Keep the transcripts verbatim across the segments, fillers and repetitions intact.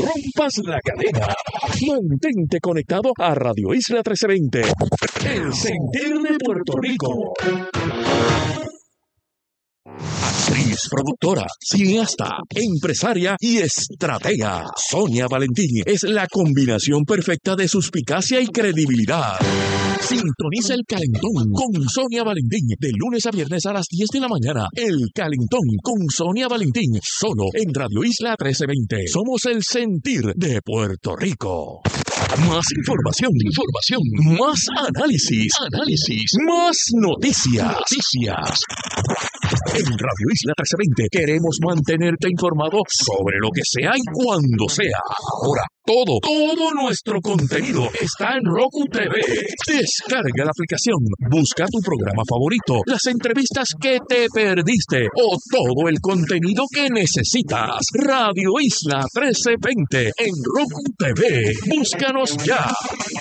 rompas la cadena. Mantente conectado a Radio Isla trece veinte, el sentir de Puerto Rico. Actriz, productora, cineasta, empresaria y estratega. Sonia Valentín es la combinación perfecta de suspicacia y credibilidad. Sintoniza El Calentón con Sonia Valentín de lunes a viernes a las diez de la mañana. El Calentón con Sonia Valentín, solo en Radio Isla trece veinte. Somos el sentir de Puerto Rico. Más información, información, más análisis, análisis, más noticias, noticias. En Radio Isla trece veinte queremos mantenerte informado sobre lo que sea y cuando sea. Ahora, todo, todo nuestro contenido está en Roku T V. Descarga la aplicación, busca tu programa favorito, las entrevistas que te perdiste o todo el contenido que necesitas. Radio Isla trece veinte en Roku T V. Búscanos ya.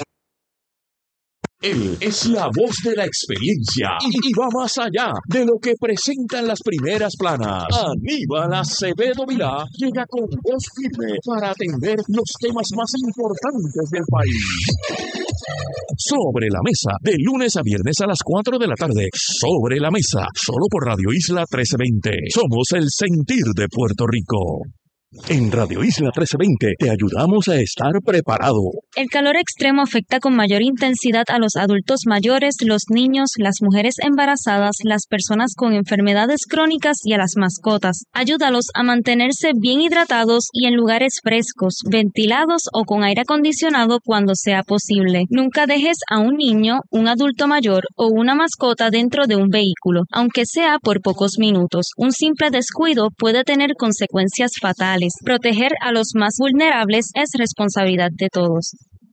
Él es la voz de la experiencia y, y va más allá de lo que presentan las primeras planas. Aníbal Acevedo Vilá llega con voz firme para atender los temas más importantes del país. Sobre la mesa, de lunes a viernes a las cuatro de la tarde. Sobre la mesa, solo por Radio Isla trece veinte. Somos el sentir de Puerto Rico. En Radio Isla trece veinte te ayudamos a estar preparado. El calor extremo afecta con mayor intensidad a los adultos mayores, los niños, las mujeres embarazadas, las personas con enfermedades crónicas y a las mascotas. Ayúdalos a mantenerse bien hidratados y en lugares frescos, ventilados o con aire acondicionado cuando sea posible. Nunca dejes a un niño, un adulto mayor o una mascota dentro de un vehículo, aunque sea por pocos minutos. Un simple descuido puede tener consecuencias fatales. Proteger a los más vulnerables es responsabilidad de todos.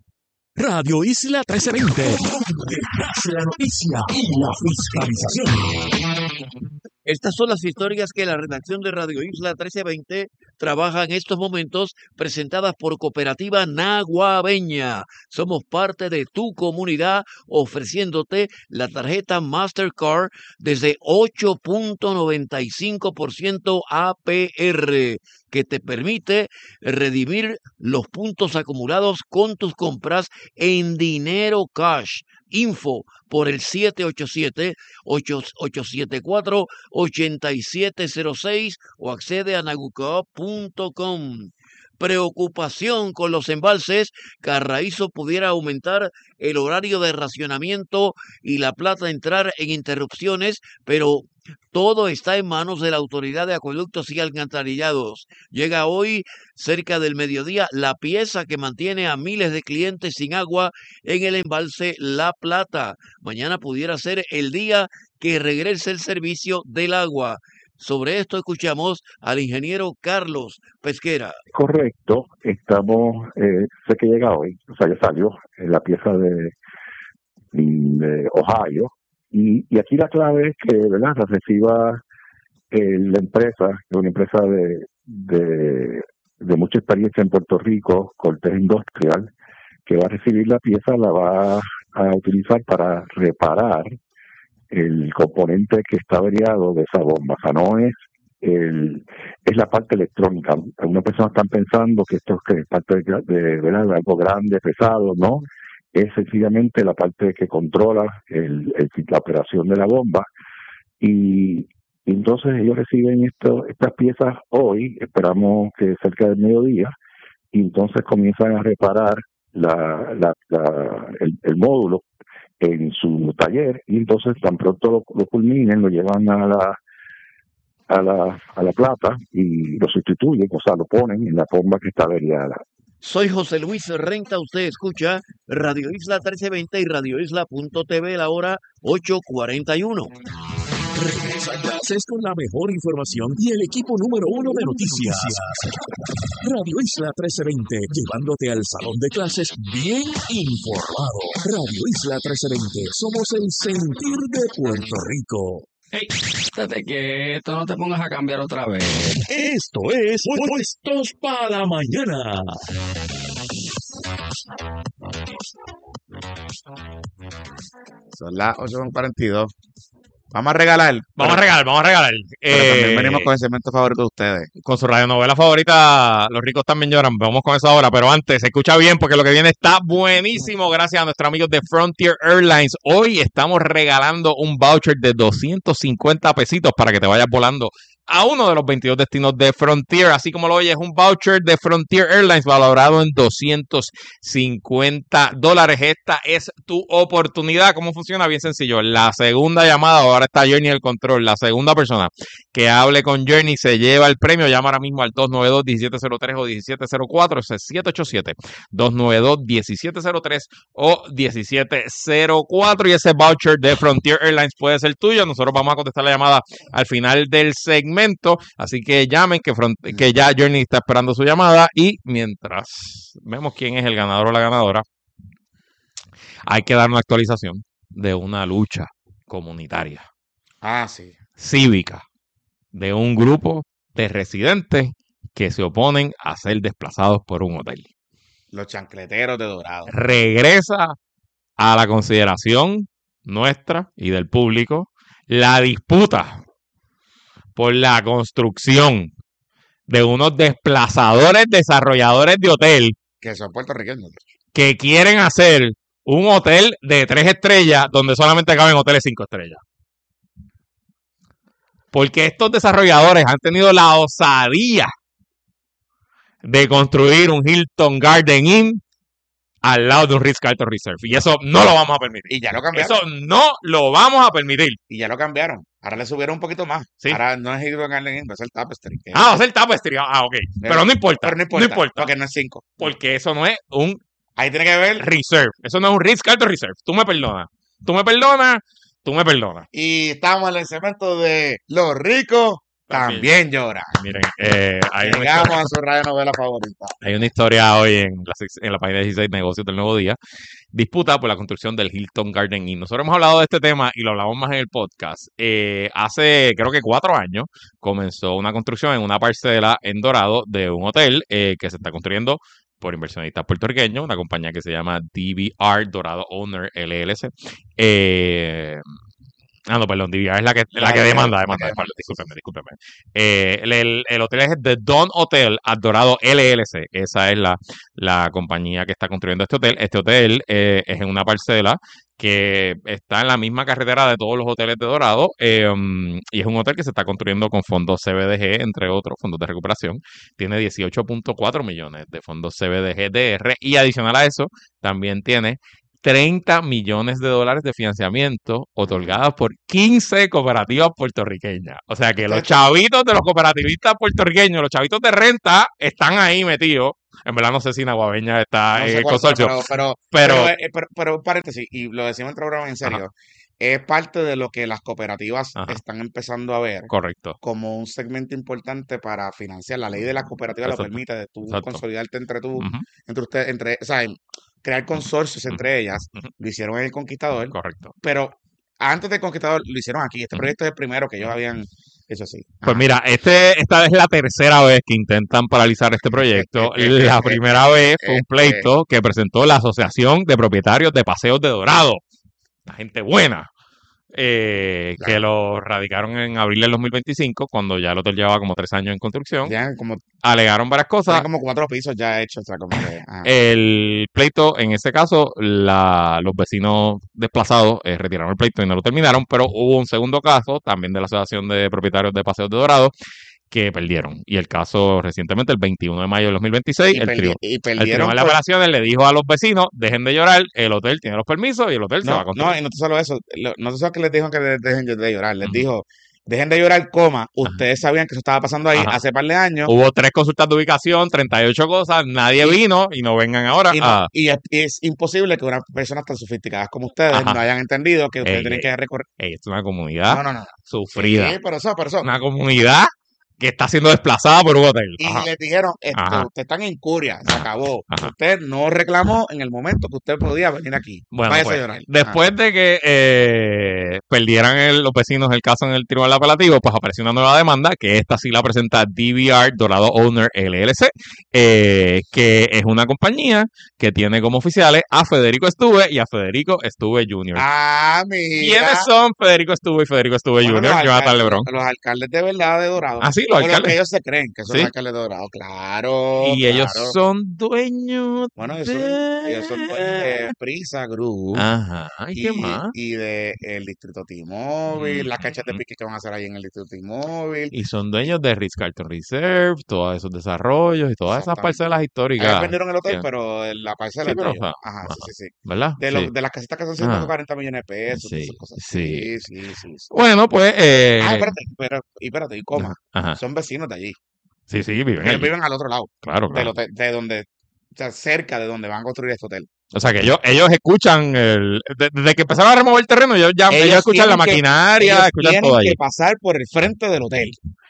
Radio Isla trece veinte, donde nace la noticia y la fiscalización. Estas son las historias que la redacción de Radio Isla trece veinte trabaja en estos momentos, presentadas por Cooperativa Naguabeña. Somos parte de tu comunidad, ofreciéndote la tarjeta Mastercard desde ocho punto noventa y cinco por ciento A P R, que te permite redimir los puntos acumulados con tus compras en dinero cash. Info por el siete ocho siete, ocho siete cuatro, ocho siete cero seis o accede a nagucoop punto com. Preocupación con los embalses. Carraízo pudiera aumentar el horario de racionamiento y La Plata entrar en interrupciones, pero todo está en manos de la Autoridad de Acueductos y Alcantarillados. Llega hoy, cerca del mediodía, la pieza que mantiene a miles de clientes sin agua en el embalse La Plata. Mañana pudiera ser el día que regrese el servicio del agua. Sobre esto escuchamos al ingeniero Carlos Pesquera. Correcto, estamos, eh, sé que llega hoy, o sea, ya salió eh, la pieza de, de Ohio, y, y aquí la clave es que, ¿verdad?, la reciba eh, la empresa, que es una empresa de, de, de mucha experiencia en Puerto Rico, Cortés Industrial, que va a recibir la pieza, la va a utilizar para reparar el componente que está averiado de esa bomba. O sea, no es el es la parte electrónica. Algunas personas están pensando que esto es, que es parte de, de, de algo grande, pesado, ¿no? Es sencillamente la parte que controla el, el, la operación de la bomba. Y, y entonces ellos reciben esto, estas piezas hoy, esperamos que cerca del mediodía, y entonces comienzan a reparar la, la, la el, el módulo en su taller, y entonces tan pronto lo, lo culminen, lo llevan a la a la a la plata y lo sustituyen, o sea, lo ponen en la bomba que está averiada. Soy José Luis Renta, usted escucha Radio Isla trece veinte y radio isla punto t v, la hora ocho cuarenta y uno. Regresa a clases con la mejor información y el equipo número uno de noticias. Radio Isla trece veinte, llevándote al salón de clases bien informado. Radio Isla trece veinte, somos el sentir de Puerto Rico. Hey, estate quieto, no te pongas a cambiar otra vez. Esto es Puestos para la Mañana. Son las ocho cuarenta y dos. Vamos a regalar. Vamos a pero- regalar, vamos a regalar. Pero Eh, también venimos con el segmento favorito de ustedes. con su radionovela favorita, Los ricos también lloran. Vamos con eso ahora, pero antes, se escucha bien porque lo que viene está buenísimo gracias a nuestros amigos de Frontier Airlines. Hoy estamos regalando un voucher de doscientos cincuenta pesitos para que te vayas volando a uno de los veintidós destinos de Frontier. Así como lo oyes, un voucher de Frontier Airlines valorado en doscientos cincuenta dólares. Esta es tu oportunidad. ¿Cómo funciona? Bien sencillo. La segunda llamada, ahora está Journey el control, la segunda persona que hable con Journey se lleva el premio. Llama ahora mismo al dos nueve dos, uno siete cero tres o diecisiete cero cuatro. Ese es siete ocho siete, dos nueve dos, diecisiete cero tres o diecisiete cero cuatro. Y ese voucher de Frontier Airlines puede ser tuyo. Nosotros vamos a contestar la llamada al final del segmento. Así que llamen, que, front, que ya Journey está esperando su llamada. Y mientras vemos quién es el ganador o la ganadora, hay que dar una actualización de una lucha comunitaria, Ah, sí. cívica, de un grupo de residentes que se oponen a ser desplazados por un hotel. Los chancleteros de Dorado. Regresa a la consideración nuestra y del público la disputa por la construcción de unos desplazadores desarrolladores de hotel Que son puertorriqueños. que quieren hacer un hotel de tres estrellas donde solamente caben hoteles cinco estrellas. Porque estos desarrolladores han tenido la osadía de construir un Hilton Garden Inn al lado de un Ritz-Carlton Reserve. Y eso no lo vamos a permitir. Y ya lo cambiaron. Eso no lo vamos a permitir. Y ya lo cambiaron. Ahora le subieron un poquito más. Sí. Ahora no es Hilton Garden Inn, va a ser Tapestry. que- Ah, va a ser tapestry. Ah, ok. Pero no importa. Pero no importa. Porque no es cinco. Porque eso no es un Ahí tiene que ver. Reserve. Eso no es un Ritz-Carlton Reserve. Tú me perdonas. Tú me perdonas. Tú me perdonas. Y estamos en el segmento de Los ricos También. también lloran. Miren, eh, hay, una Llegamos historia, a su radionovela favorita. hay una historia hoy en la, sec- en la página dieciséis Negocios del Nuevo Día. Disputa por la construcción del Hilton Garden Inn. Nosotros hemos hablado de este tema y lo hablamos más en el podcast. Eh, hace creo que cuatro años comenzó una construcción en una parcela en Dorado de un hotel eh, que se está construyendo por inversionistas puertorriqueños, una compañía que se llama D V R Dorado Owner L L C. Eh, ah, no, perdón, D V R es la que, la La que que- demanda, la demanda, que demanda, discúlpeme, discúlpeme. Eh, el, el- el hotel es The Don Hotel at Dorado L L C. Esa es la, la compañía que está construyendo este hotel. Este hotel eh, es en una parcela que está en la misma carretera de todos los hoteles de Dorado eh, um, y es un hotel que se está construyendo con fondos C B D G, entre otros fondos de recuperación. Tiene dieciocho punto cuatro millones de fondos C B D G D R y adicional a eso también tiene treinta millones de dólares de financiamiento otorgados por quince cooperativas puertorriqueñas. O sea que los chavitos de los cooperativistas puertorriqueños, los chavitos de renta, están ahí metidos. En verdad no sé si Naguabeña está No en sé el cuál sea, consorcio. pero, pero, pero- pero, eh, pero, pero un paréntesis, y lo decimos en el programa en serio, es parte de lo que las cooperativas Ajá. están empezando a ver Correcto. como un segmento importante para financiar. La ley de las cooperativas lo Exacto. permite, de tú Exacto. consolidarte entre tú, Ujú, entre ustedes, entre, o sea, en crear consorcios entre ellas. ujú. Lo hicieron en el Conquistador, Correcto. pero antes del Conquistador lo hicieron aquí. Este Ujú. proyecto es el primero que ellos habían hecho así. Pues Ajá. mira, este, esta es la tercera vez que intentan paralizar este proyecto. La primera vez fue un pleito que presentó la Asociación de Propietarios de Paseos de Dorado. La gente buena. eh, que Claro. lo radicaron en abril del dos mil veinticinco, cuando ya el hotel llevaba como tres años en construcción. Tenían como, Alegaron varias cosas. tenían como cuatro pisos ya hechos. O sea, como que, ajá. El pleito, en ese caso, la, los vecinos desplazados eh, retiraron el pleito y no lo terminaron, pero hubo un segundo caso, también de la Asociación de Propietarios de Paseos de Dorado, que perdieron. Y el caso recientemente, el veintiuno de mayo del dos mil veintiséis, y, el, perdi- tri- y el perdieron Tribunal de por- Apelaciones le dijo a los vecinos, dejen de llorar, el hotel tiene los permisos y el hotel se va a No, construir. no, y no solo eso, lo- no solo que les dijo que de- dejen de llorar, les Ujú. dijo, dejen de llorar, coma, ustedes sabían que eso estaba pasando ahí Ajá. hace par de años, Hubo tres consultas de ubicación, treinta y ocho cosas, nadie Y- vino y no vengan ahora y, no- a... y es, y es imposible que unas personas tan sofisticadas como ustedes Ajá. no hayan entendido que ustedes Ey, tienen ey. que recorrer. Ey, esto es una comunidad No, no, no. sufrida. Sí, pero eso, pero eso. Una comunidad que está siendo desplazada por un hotel. Y Ajá. le dijeron, esto, Ajá. usted está en incuria, se acabó. Ajá. Usted no reclamó en el momento que usted podía venir aquí. Bueno, Váyase pues, a llorar. después de que eh, perdieran el- los vecinos el caso en el tribunal apelativo, pues apareció una nueva demanda, que esta sí la presenta D V R Dorado Owner L L C, eh, que es una compañía que tiene como oficiales a Federico Estuve y a Federico Estuve junior Ah, mira. ¿Quiénes son Federico Estuve y Federico Estuve Bueno, junior? los Jonathan alcaldes- Lebrón. Los alcaldes de verdad de Dorado. Ah, sí, los O lo que alcaldes. ellos se creen que son Sí. los alcaldes de Dorado. Claro. Y ellos claro. son dueños Bueno, ellos de... son, ellos son dueños de Prisa Group. Ajá, ¿y qué y, más? y de el Distrito T-Mobile, las canchas de Ujú. pique que van a hacer ahí en el Distrito T-Mobile. Y son dueños de Ritz-Carlton Reserve, todos esos desarrollos y todas esas Exactamente. parcelas históricas. Ellos vendieron el hotel, que- pero la parcela Sí, es de pero, ellos. ajá, Ajá, sí, ajá. sí, sí. ¿Verdad? De, Sí. lo- de las casitas que son ciento cuarenta millones de pesos, Sí, esas cosas. sí. Sí, sí, sí, sí. Bueno, pues... Eh... Ah, espérate, espérate, y espérate, y coma. Ajá. Son vecinos de allí. Sí, sí, viven Ellos allí. viven al otro lado, Claro, del claro. hotel, de donde, o sea, cerca de donde van a construir este hotel. O sea que ellos, ellos escuchan, el, de- desde que empezaron a remover el terreno, ellos, ya, ellos, Ellos escuchan la tienen que- maquinaria, Ellos escuchan tienen todo allí. que pasar por el frente del hotel.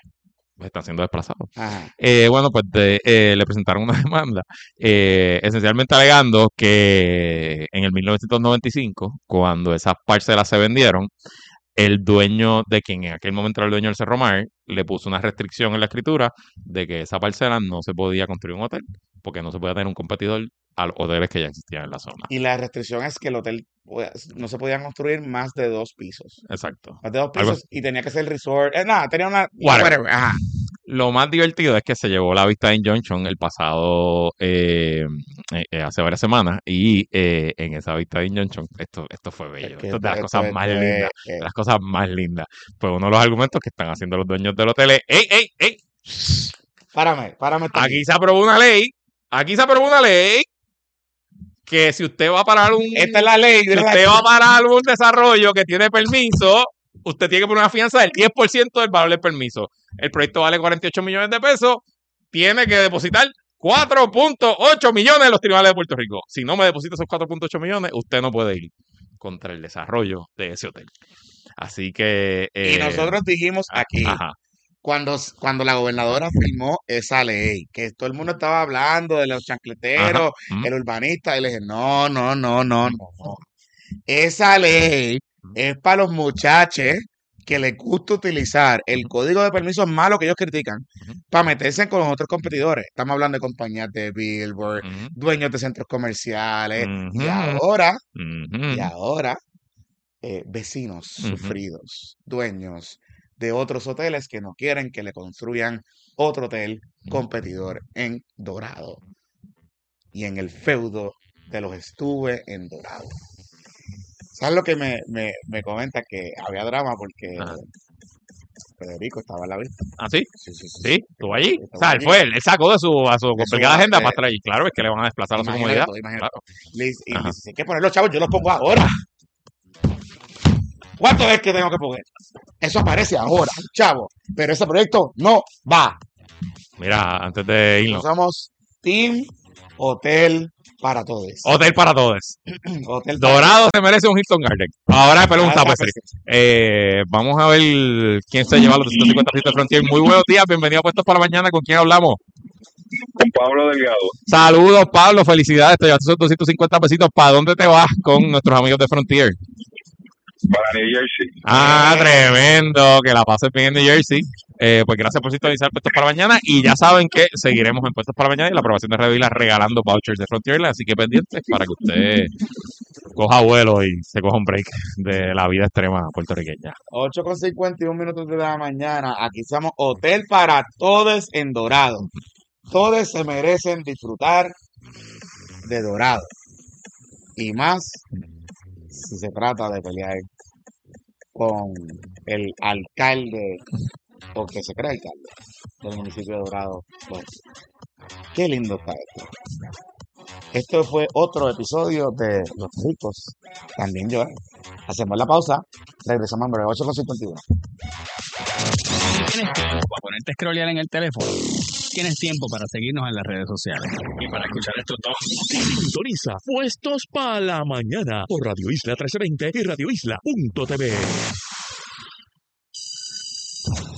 Están siendo desplazados. Ajá. Eh, bueno, pues de- eh, le presentaron una demanda, eh, esencialmente alegando que en el mil novecientos noventa y cinco, cuando esas parcelas se vendieron, el dueño de quien en aquel momento era el dueño del Cerro Mar, le puso una restricción en la escritura de que esa parcela no se podía construir un hotel, porque no se podía tener un competidor a los hoteles que ya existían en la zona. Y la restricción es que el hotel pues, no se podían construir más de dos pisos. Exacto. Más de dos Algo- pisos y tenía que ser resort. Eh, nada, tenía una. Whatever. whatever, Ajá. Lo más divertido es que se llevó la vista en Junction el pasado, eh, eh, eh, hace varias semanas, y eh, en esa vista en Junction, esto, esto fue bello, Es que esto es de las esto- cosas esto más es, lindas, eh, de las cosas más lindas. Pues uno de los argumentos que están haciendo los dueños del hotel es, ¡ey, ey, ey! Párame, párame. esta Aquí se aprobó una ley, aquí se aprobó una ley que si usted va a parar un, Esta es la ley. si mira la- usted va a parar un desarrollo que tiene permiso, usted tiene que poner una fianza del diez por ciento del valor del permiso. El proyecto vale cuarenta y ocho millones de pesos, tiene que depositar cuatro punto ocho millones en los tribunales de Puerto Rico. Si no me deposita esos cuatro punto ocho millones, usted no puede ir contra el desarrollo de ese hotel. Así que... Y eh, nosotros dijimos aquí, Ajá. cuando, cuando la gobernadora firmó esa ley, que todo el mundo estaba hablando de los chancleteros, Ajá. Mm. el urbanista, y le dije, no, no, no, no, no. Esa ley es para los muchachos que les gusta utilizar el código de permisos malo que ellos critican Ujú. para meterse con los otros competidores. Estamos hablando de compañías de billboard, Ujú. dueños de centros comerciales, y Ujú. ahora, Ujú. y ahora, eh, vecinos Ujú. sufridos, dueños de otros hoteles que no quieren que le construyan otro hotel competidor en Dorado y en el feudo de los Estuve en Dorado. ¿Sabes lo que me, me, me comenta? Que había drama porque Ajá. Federico estaba en la vista. ¿Ah, sí? Sí, sí, sí. Sí, estuvo allí. Estaba O sea, él allí. fue, él sacó de su, a su complicada su- agenda de- para estar allí. Claro, es que le van a desplazar a su Imagínate comunidad. tú, imagínate. Claro. Le dice- y le Ajá. dice, si hay que poner los chavos, yo los pongo ahora. ¿Cuánto es que tengo que poner? Eso aparece ahora, chavo. Pero ese proyecto no va. Mira, antes de irnos. Nosotros somos Team Hotel para Todos. Hotel para todos. Hotel para Dorado se merece un Hilton Garden. Ahora pero un Ahora, tapestry. Eh, vamos a ver quién se lleva los doscientos cincuenta pesitos de Frontier. Muy buenos días, bienvenido a Puestos para la Mañana. ¿Con quién hablamos? Con Pablo Delgado, Saludos, Pablo. Felicidades. Te llevaste esos doscientos cincuenta pesitos. ¿Para dónde te vas con nuestros amigos de Frontier? para New Jersey. Ah, tremendo. Que la pases bien en New Jersey. Eh, pues gracias por sintonizar Puestos para Mañana. Y ya saben que seguiremos en Puestos para Mañana y la aprobación de Revila regalando vouchers de Frontier. Así que pendientes para que usted coja vuelo y se coja un break de la vida extrema puertorriqueña. ocho con cincuenta y uno minutos de la mañana. Aquí estamos Hotel para Todos en Dorado. Todos se merecen disfrutar de Dorado. Y más si se trata de pelear con el alcalde o que se cree alcalde del municipio de Dorado. Pues, qué lindo está esto. Esto fue otro episodio de Los Ricos También Lloran. Hacemos la pausa. Regresamos en breve. ocho con cincuenta y uno. Tienes tiempo para ponerte a scrollear en el teléfono. Tienes tiempo para seguirnos en las redes sociales. Y para escuchar estos dos. Sintoniza Puestos para la Mañana por Radio Isla trece veinte y radio isla punto t v.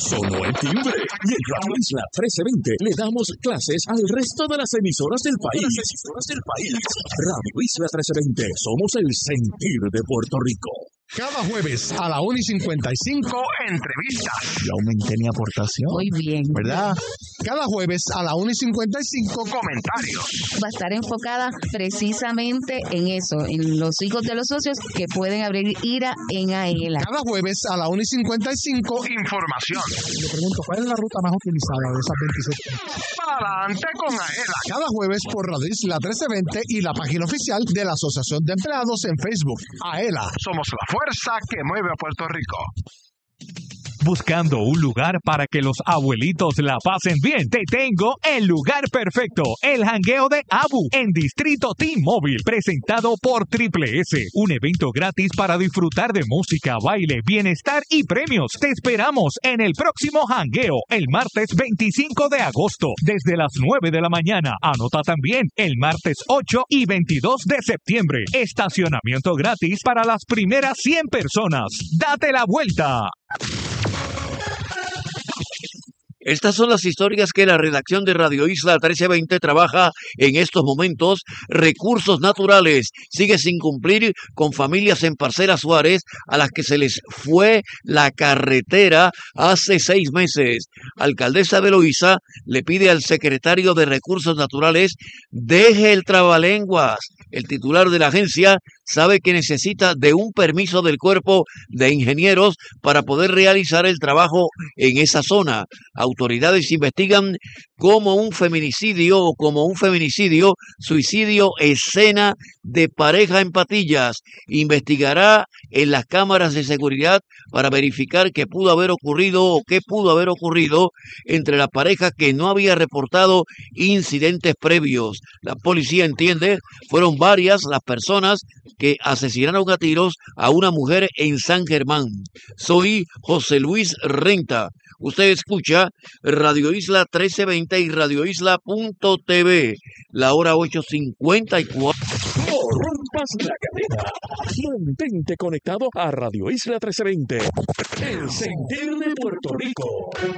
sonó el timbre. Y en Radio Isla trece veinte le damos clases al resto de las emisoras del país. Emisoras del país. Radio Isla trece veinte, somos el sentir de Puerto Rico. Cada jueves a la una y cincuenta y cinco, entrevistas. Yo aumenté mi aportación. Muy bien. ¿Verdad? Cada jueves a la una y cincuenta y cinco, comentarios. Va a estar enfocada precisamente en eso, en los hijos de los socios que pueden abrir IRA en AELA. Cada jueves a la una y cincuenta y cinco, información. Le pregunto, ¿cuál es la ruta más utilizada de esas veintisiete? Adelante con AELA. Cada jueves por Radio Isla trece veinte y la página oficial de la Asociación de Empleados en Facebook. AELA, somos la fuerza que mueve a Puerto Rico. Buscando un lugar para que los abuelitos la pasen bien, te tengo el lugar perfecto, el jangueo de Abu en Distrito T-Mobile, presentado por Triple S, un evento gratis para disfrutar de música, baile, bienestar y premios. Te esperamos en el próximo jangueo, el martes veinticinco de agosto, desde las nueve de la mañana. Anota también el martes ocho y veintidós de septiembre. Estacionamiento gratis para las primeras cien personas. ¡Date la vuelta! Estas son las historias que la redacción de Radio Isla trece veinte trabaja en estos momentos. Recursos Naturales sigue sin cumplir con familias en Parcela Suárez a las que se les fue la carretera hace seis meses. Alcaldesa de Loíza le pide al secretario de Recursos Naturales deje el trabalenguas. El titular de la agencia sabe que necesita de un permiso del cuerpo de ingenieros para poder realizar el trabajo en esa zona. Autoridades investigan como un feminicidio o como un feminicidio, suicidio, escena de pareja en Patillas. Investigará en las cámaras de seguridad para verificar qué pudo haber ocurrido o qué pudo haber ocurrido entre la pareja que no había reportado incidentes previos. La policía entiende, fueron varias las personas que asesinaron a tiros a una mujer en San Germán. Soy José Luis Renta. Usted escucha Radio Isla trece veinte y radio isla punto t v. La hora ocho cincuenta y cuatro. No rompas la cadena. Mantente conectado a Radio Isla trece veinte. El sentir de Puerto Rico.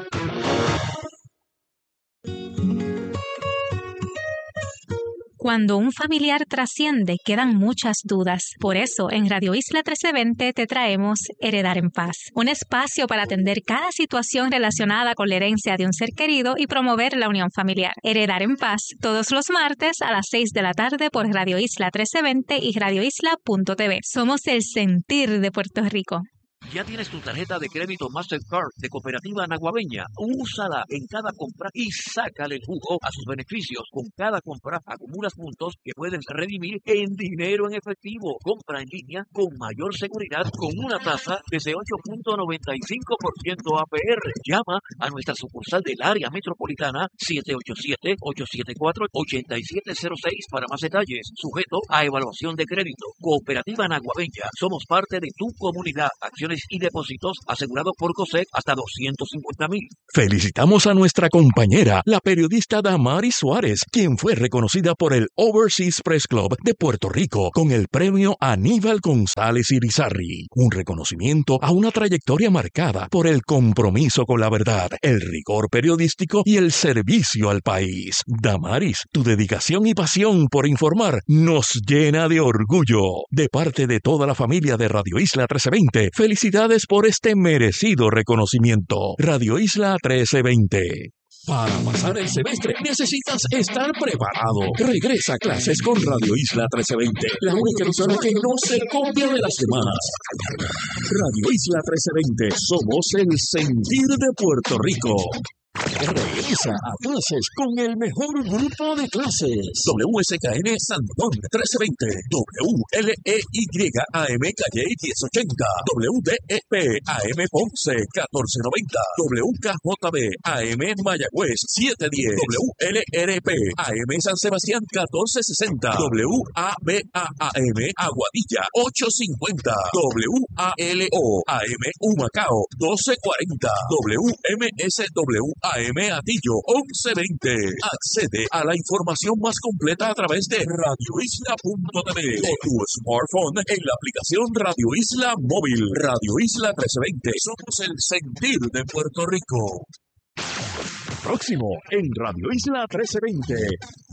Cuando un familiar trasciende, quedan muchas dudas. Por eso, en Radio Isla trece veinte te traemos Heredar en Paz, un espacio para atender cada situación relacionada con la herencia de un ser querido y promover la unión familiar. Heredar en Paz, todos los martes a las seis de la tarde por Radio Isla trece veinte y radio isla punto t v. Somos el sentir de Puerto Rico. Ya tienes tu tarjeta de crédito Mastercard de Cooperativa Naguabeña. Úsala en cada compra y sácale el jugo a sus beneficios. Con cada compra acumulas puntos que puedes redimir en dinero en efectivo. Compra en línea con mayor seguridad con una tasa desde ocho punto noventa y cinco por ciento A P R. Llama a nuestra sucursal del área metropolitana siete ocho siete, ocho siete cuatro, ocho siete cero seis para más detalles. Sujeto a evaluación de crédito. Cooperativa Naguabeña. Somos parte de tu comunidad. Acciones y depósitos asegurados por COSEC hasta doscientos cincuenta mil. Felicitamos a nuestra compañera, la periodista Damaris Suárez, quien fue reconocida por el Overseas Press Club de Puerto Rico con el premio Aníbal González Irizarry. Un reconocimiento a una trayectoria marcada por el compromiso con la verdad, el rigor periodístico y el servicio al país. Damaris, tu dedicación y pasión por informar nos llena de orgullo. De parte de toda la familia de Radio Isla trece veinte, felicidades por este merecido reconocimiento. Radio Isla trece veinte. Para pasar el semestre necesitas estar preparado. Regresa a clases con Radio Isla trece veinte, la única emisora que no se copia de las demás. Radio Isla trece veinte, somos el sentir de Puerto Rico. Regresa a clases con el mejor grupo de clases. W S K N San Juan trece veinte, W L E Y A M Calle diez ochenta, W D E P A M Ponce catorce noventa, W K J B A M Mayagüez siete diez, W L R P A M San Sebastián catorce sesenta, W A B A A M Aguadilla ocho cincuenta, W A L O A M Humacao doce cuarenta, W M S W A M Atillo once veinte. Accede a la información más completa a través de radio isla punto t v o tu smartphone en la aplicación Radio Isla Móvil. Radio Isla trescientos veinte. Somos el sentir de Puerto Rico. Próximo en Radio Isla trescientos veinte.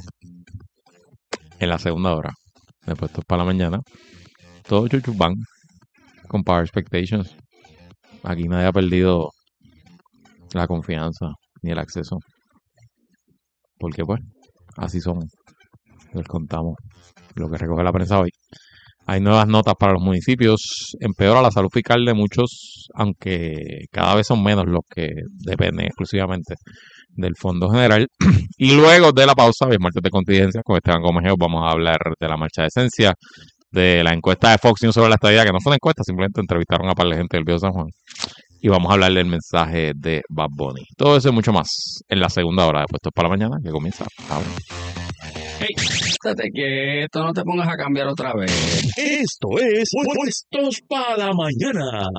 En la segunda hora, después esto es para la mañana, todo chuchubán con Power Expectations. Aquí nadie ha perdido la confianza ni el acceso. Porque pues, así somos. Les contamos lo que recoge la prensa hoy. Hay nuevas notas para los municipios. Empeora la salud fiscal de muchos, aunque cada vez son menos los que dependen exclusivamente del Fondo General. Y luego de la pausa, hoy es martes de contingencia, con Esteban Gómez Geo, vamos a hablar de la marcha de esencia, de la encuesta de Fox News sobre la estadía, que no fue una encuesta, simplemente entrevistaron a par de gente del Viejo San Juan. Y vamos a hablar del mensaje de Bad Bunny. Todo eso y mucho más en la segunda hora de Puestos para la Mañana, que comienza ahora. Hey, quítate quieto, no te pongas a cambiar otra vez. Esto es Puestos para la Mañana.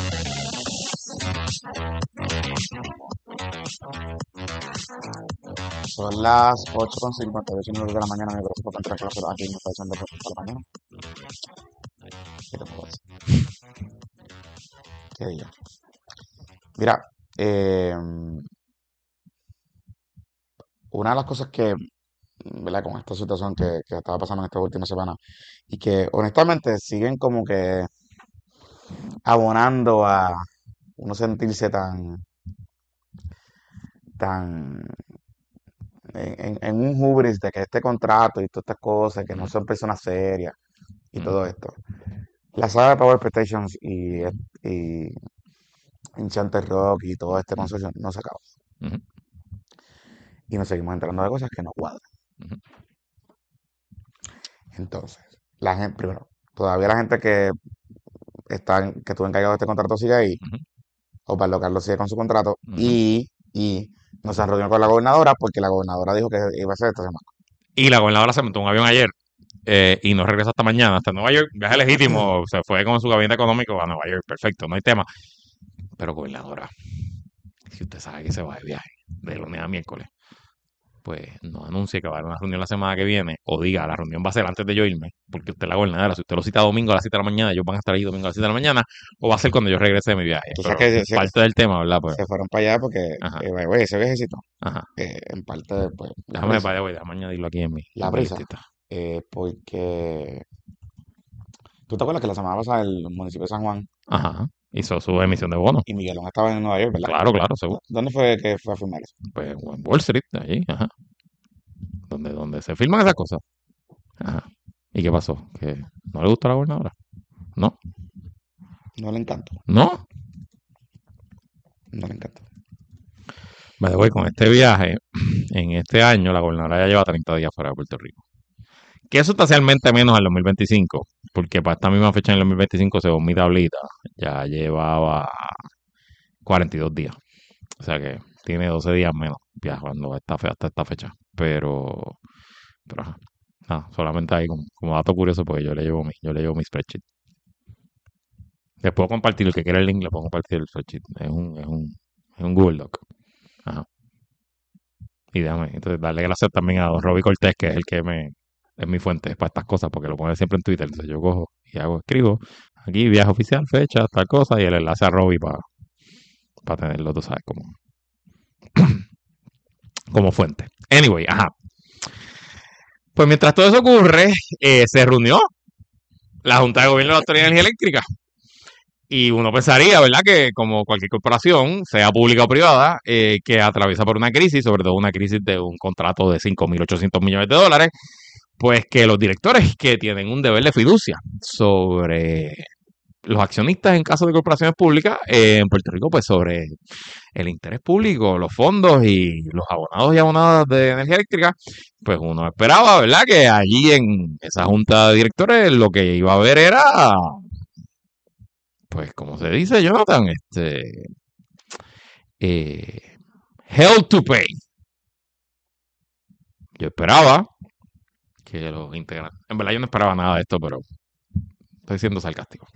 Son las ocho con cincuenta y ocho minutos de la mañana. Me gracias por entrar con nosotros aquí en esta edición de Puestos para la Mañana. ¿Qué te puedo decir? ¿Qué día? Mira, eh, una de las cosas que, ¿verdad? Con esta situación que, que estaba pasando en esta última semana y que honestamente siguen como que abonando a uno sentirse tan tan en, en un hubris de que este contrato y todas estas cosas, que no son personas serias y todo esto. La saga de Power Expectations y, y Enchanted Rock y todo este consorcio no se acaba. Uh-huh. Y nos seguimos entrando de cosas que no cuadran. Uh-huh. Entonces, la gente, primero, todavía la gente que está en- que estuvo encargado de este contrato sigue ahí, Uh-huh. Osvaldo Carlos sigue con su contrato, Ujú. y, y nos han reunido con la gobernadora porque la gobernadora dijo que iba a ser esta semana. Y la gobernadora se montó en un avión ayer eh, y no regresa hasta mañana, hasta Nueva York. Viaje legítimo, se fue con su gabinete económico a Nueva York, perfecto, no hay tema. Pero gobernadora, si usted sabe que se va de viaje de lunes a miércoles, pues no anuncie que va a haber una reunión la semana que viene, o diga, la reunión va a ser antes de yo irme, porque usted es la gobernadora, si usted lo cita domingo a las siete de la mañana, ellos van a estar ahí domingo a las siete de la mañana, o va a ser cuando yo regrese de mi viaje. Tú Pero sabes que se, parte del tema, ¿verdad? Pues, se fueron para allá porque, ajá, eh, güey, ese viajecito, ajá. eh, en parte, pues, la Déjame, prisa, vaya, voy, déjame añadirlo aquí en mi, la en mi prisa, listita. eh, porque, ¿tú te acuerdas que la semana pasada el municipio de San Juan Ajá, hizo su emisión de bonos. y Miguelón estaba en Nueva York, ¿verdad? Claro, claro, seguro. ¿Dónde fue que fue a firmar eso? Pues en Wall Street, allí, ajá. Donde, donde se firman esas cosas. Ajá. ¿Y qué pasó? ¿Que no le gusta a la gobernadora? No, No le encantó, no. no le encantó. Me voy con este viaje. En este año, la gobernadora ya lleva treinta días fuera de Puerto Rico. Que es sustancialmente menos al dos mil veinticinco. Porque para esta misma fecha en el dos mil veinticinco, según mi tablita, ya llevaba cuarenta y dos días. O sea que tiene doce días menos viajando esta fe- hasta esta fecha. Pero, pero ajá. Nada, solamente ahí como, como dato curioso, porque yo le llevo mi, yo le llevo mi spreadsheet. Les puedo compartir, el que quiera el link, le puedo compartir el spreadsheet. Es un, es un, es un Google Doc. Ajá. Y déjame, entonces darle gracias también a don Robbie Cortés, que es el que me, es mi fuente para estas cosas, porque lo pone siempre en Twitter. Entonces yo cojo y hago, escribo, aquí viaje oficial, fecha, tal cosa, y el enlace a Robbie para para tenerlo, tú sabes, como, como fuente. Anyway, ajá. Pues mientras todo eso ocurre, eh, se reunió la Junta de Gobierno de la Autoridad de Energía Eléctrica. Y uno pensaría, ¿verdad?, que como cualquier corporación, sea pública o privada, eh, que atraviesa por una crisis, sobre todo una crisis de un contrato de cinco mil ochocientos millones de dólares, pues que los directores que tienen un deber de fiducia sobre los accionistas en caso de corporaciones públicas eh, en Puerto Rico, pues sobre el interés público, los fondos y los abonados y abonadas de energía eléctrica, pues uno esperaba, ¿verdad?, que allí en esa junta de directores lo que iba a haber era, pues como se dice, Jonathan, este, eh, hell to pay. Yo esperaba que los integrantes, en verdad yo no esperaba nada de esto, pero estoy siendo sarcástico.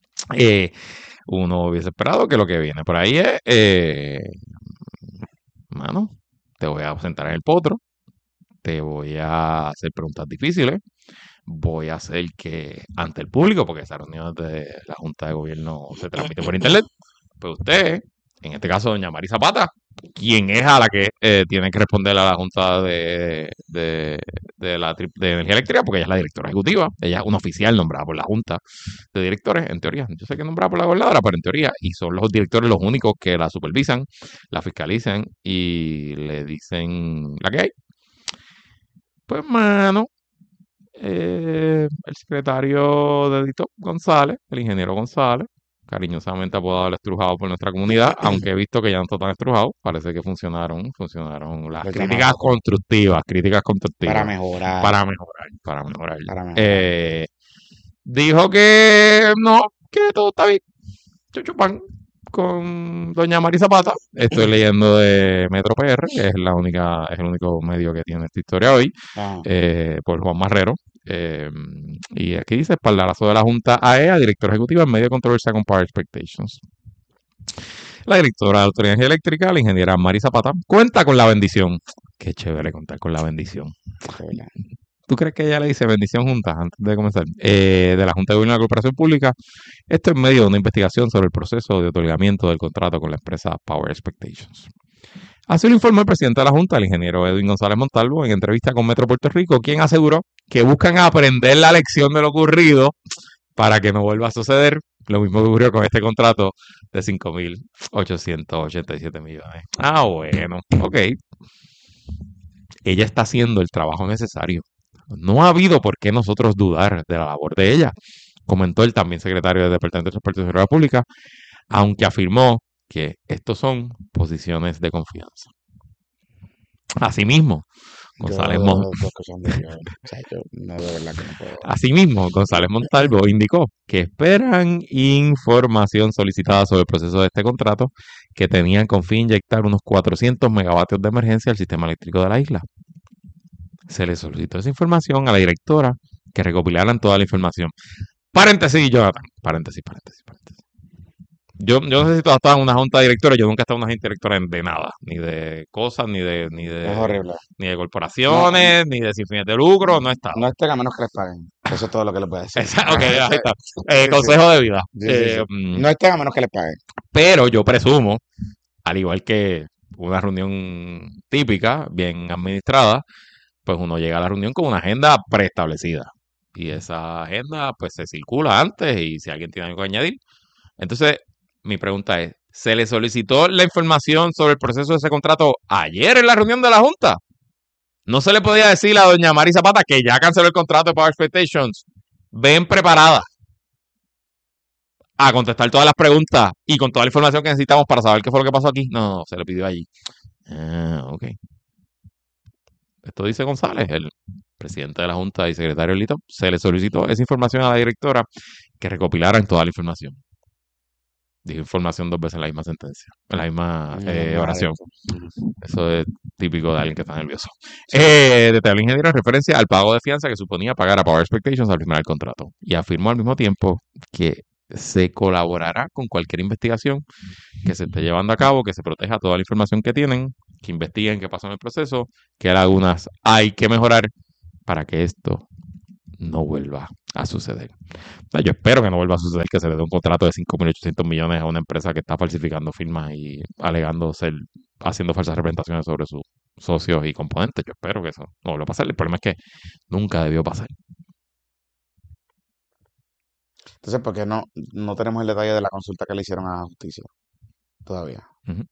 Eh, uno hubiese esperado que lo que viene por ahí es eh, mano, te voy a sentar en el potro, te voy a hacer preguntas difíciles, voy a hacer que ante el público, porque esas reuniones de la Junta de Gobierno se transmiten por internet, pues usted, en este caso doña Mari Zapata, quien es a la que eh, tiene que responder a la Junta de, de, de, la, de Energía Eléctrica, porque ella es la directora ejecutiva, ella es una oficial nombrada por la Junta de Directores, en teoría. Yo sé que es nombrada por la gobernadora, pero en teoría, y son los directores los únicos que la supervisan, la fiscalizan y le dicen la que hay. Pues, mano, eh, el secretario de Edito González, el ingeniero González, cariñosamente apodado el estrujado por nuestra comunidad, aunque he visto que ya no está tan estrujado, parece que funcionaron, funcionaron las Pues críticas llamado. constructivas, críticas constructivas. Para mejorar. Para mejorar, para mejorar. Para mejorar. Eh, dijo que no, que todo está bien. Chuchupan con doña Mari Zapata. Estoy leyendo de Metro P R, que es la única, es el único medio que tiene esta historia hoy, Ajá. eh, por Juan Marrero. Eh, y aquí dice espaldarazo de la Junta A E A, directora ejecutiva en medio de controversia con Power Expectations. La directora de la Autoridad de Energía Eléctrica, la ingeniera Mari Zapata, cuenta con la bendición. Qué chévere contar con la bendición. ¿Tú crees que ella le dice bendición junta antes de comenzar? Eh, de la Junta de Gobierno de la Corporación Pública. Esto en medio de una investigación sobre el proceso de otorgamiento del contrato con la empresa Power Expectations. Así lo informó el presidente de la Junta, el ingeniero Edwin González Montalvo, en entrevista con Metro Puerto Rico, quien aseguró que buscan aprender la lección de lo ocurrido para que no vuelva a suceder lo mismo que ocurrió con este contrato de cinco mil ochocientos ochenta y siete millones. Ah, bueno, ok. Ella está haciendo el trabajo necesario. No ha habido por qué nosotros dudar de la labor de ella, comentó el también secretario del Departamento de Transporte y Seguridad Pública, aunque afirmó que estos son posiciones de confianza. Asimismo, González Yo, Mon- dos cosas de yo, o sea, yo no, de verdad que no puedo. Asimismo, González Montalvo indicó que esperan información solicitada sobre el proceso de este contrato que tenían con fin inyectar unos cuatrocientos megavatios de emergencia al sistema eléctrico de la isla. Se le solicitó esa información a la directora que recopilaran toda la información. Paréntesis, Jonathan. Paréntesis, paréntesis, paréntesis. Yo, yo no sé si tú has estado en una junta de directores, yo nunca he estado en una junta de directores de nada, ni de cosas, ni de, ni Es de, horrible. ni de corporaciones, ni de sin fines de lucro, no he estado. No estén a menos que les paguen. Eso es todo lo que les puedo decir. Esa- ok, ahí está. Sí, Eh, sí. consejo de vida. Sí, sí, Eh, sí. mm, No estén a menos que les paguen. Pero yo presumo, al igual que una reunión típica, bien administrada, pues uno llega a la reunión con una agenda preestablecida. Y esa agenda pues se circula antes y si alguien tiene algo que añadir. Entonces, mi pregunta es, ¿se le solicitó la información sobre el proceso de ese contrato ayer en la reunión de la Junta? ¿No se le podía decir a doña Mari Zapata que ya canceló el contrato de Power Expectations? Ven preparada a contestar todas las preguntas y con toda la información que necesitamos para saber qué fue lo que pasó aquí. No, no, se le pidió allí. Ah, ok. Esto dice González, el presidente de la Junta y secretario del I T O P. Se le solicitó esa información a la directora que recopilaran toda la información. Dijo información dos veces en la misma sentencia, en la misma eh, oración. Eso es típico de alguien que está nervioso. Eh, detalló el ingeniero en referencia al pago de fianza que suponía pagar a Power Expectations al firmar el contrato. Y afirmó al mismo tiempo que se colaborará con cualquier investigación que se esté llevando a cabo, que se proteja toda la información que tienen, que investiguen qué pasó en el proceso, qué lagunas hay que mejorar para que esto no vuelva a suceder. O sea, yo espero que no vuelva a suceder que se le dé un contrato de cinco mil ochocientos millones a una empresa que está falsificando firmas y alegando ser, haciendo falsas representaciones sobre sus socios y componentes. Yo espero que eso no vuelva a pasar. El problema es que nunca debió pasar. Entonces, ¿por qué no, no tenemos el detalle de la consulta que le hicieron a la justicia? Todavía. Ujú.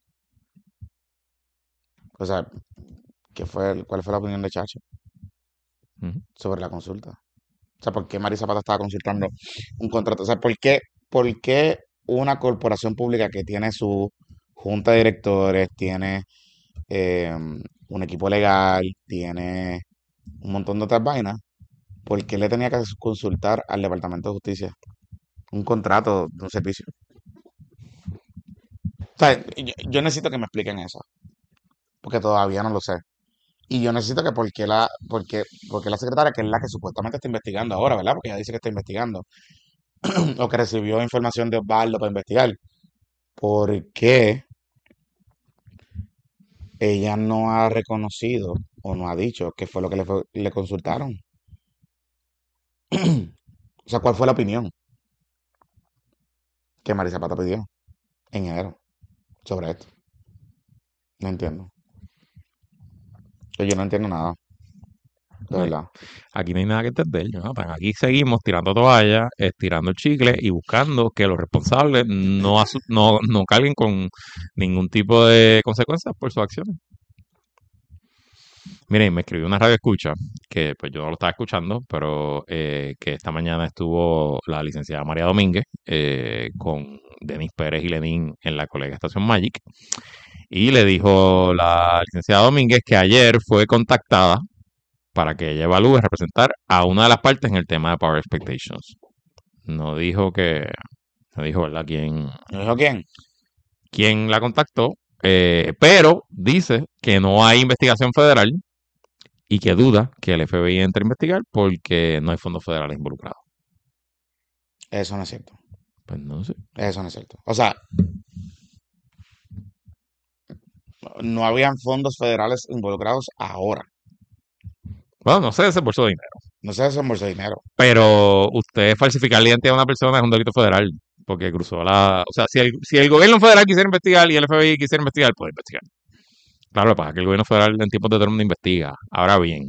O sea, ¿qué fue el- ¿cuál fue la opinión de Chacho Ujú. sobre la consulta? O sea, ¿por qué Mari Zapata estaba consultando un contrato? O sea, ¿por qué, por qué una corporación pública que tiene su junta de directores, tiene eh, un equipo legal, tiene un montón de otras vainas, ¿por qué le tenía que consultar al Departamento de Justicia un contrato de un servicio? O sea, yo, yo necesito que me expliquen eso, porque todavía no lo sé. Y yo necesito que porque la, porque, porque la secretaria, que es la que supuestamente está investigando ahora, ¿verdad? Porque ella dice que está investigando, o que recibió información de Osvaldo para investigar. ¿Por qué ella no ha reconocido o no ha dicho qué fue lo que le, fue- le consultaron. O sea, ¿cuál fue la opinión que Marisa Zapata pidió en enero sobre esto? No entiendo. Yo no entiendo nada, de Ay, verdad. Aquí no hay nada que entender, Jonathan. Aquí seguimos tirando toallas, estirando el chicle y buscando que los responsables no, asu- no, no carguen con ningún tipo de consecuencias por sus acciones. Miren, me escribió una radio escucha, que pues yo no lo estaba escuchando, pero eh, que esta mañana estuvo la licenciada María Domínguez eh, con Denis Pérez y Lenín en la colega Estación Magic. Y le dijo la licenciada Domínguez que ayer fue contactada para que ella evalúe representar a una de las partes en el tema de Power Expectations. No dijo que, no dijo, ¿verdad? ¿Quién, ¿No dijo quién? quién la contactó? Eh, pero dice que no hay investigación federal y que duda que el F B I entre a investigar porque no hay fondos federales involucrados. Eso no es cierto. Pues no sé. Eso no es cierto. O sea, no habían fondos federales involucrados ahora. Bueno, no sé, ese bolso de dinero. No se desembolsó dinero. Pero usted falsificar la identidad de una persona es un delito federal porque cruzó la... O sea, si el, si el gobierno federal quisiera investigar y el F B I quisiera investigar, puede investigar. Claro, lo que pasa es que el gobierno federal en tiempos de Trump no investiga. Ahora bien,